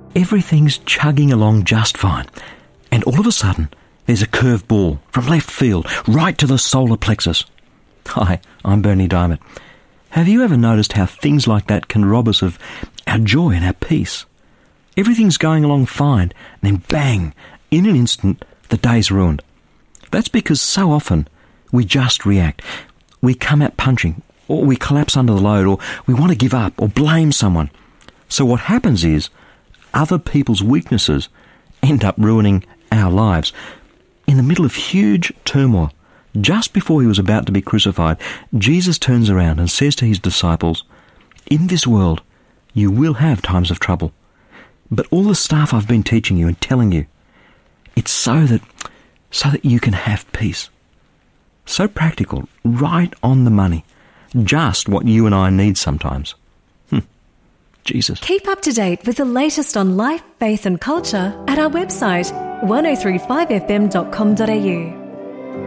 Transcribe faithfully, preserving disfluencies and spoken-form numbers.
Everything's chugging along just fine. And all of a sudden, there's a curved ball from left field right to the solar plexus. Hi, I'm Bernie Diamond. Have you ever noticed how things like that can rob us of our joy and our peace? Everything's going along fine, and then bang, in an instant, the day's ruined. That's because so often we just react. We come out punching, or we collapse under the load, or we want to give up, or blame someone. So what happens is, other people's weaknesses end up ruining our lives. In the middle of huge turmoil, just before he was about to be crucified, Jesus turns around and says to his disciples, "In this world, you will have times of trouble. But all the stuff I've been teaching you and telling you, it's so that, so that you can have peace." So practical, right on the money. Just what you and I need sometimes. Hm. Jesus. Keep up to date with the latest on life, faith and culture at our website, ten thirty-five f m dot com dot a u.